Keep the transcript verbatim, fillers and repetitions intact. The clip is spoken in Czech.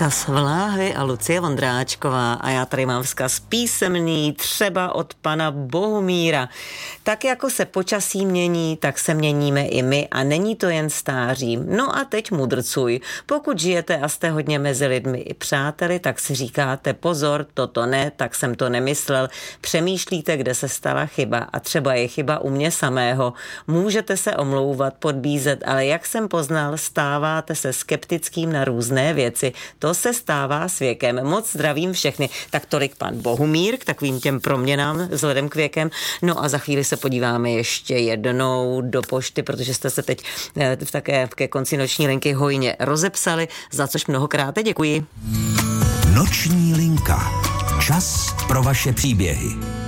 Vzkaz Vláhy a Lucie Vondráčková a já tady mám vzkaz písemný, třeba od pana Bohumíra. Tak jako se počasí mění, tak se měníme i my a není to jen stáří. No a teď mudrcuj. Pokud žijete a jste hodně mezi lidmi i přáteli, tak si říkáte pozor, toto ne, tak jsem to nemyslel. Přemýšlíte, kde se stala chyba a třeba je chyba u mě samého. Můžete se omlouvat, podbízet, ale jak jsem poznal, stáváte se skeptickým na různé věci. To se stává s věkem. Moc zdravím všechny. Tak tolik pan Bohumír k takovým těm proměnám vzhledem k věkem. No a za chvíli se podíváme ještě jednou do pošty, protože jste se teď v také ke konci noční linky hojně rozepsali, za což mnohokrát děkuji. Noční linka. Čas pro vaše příběhy.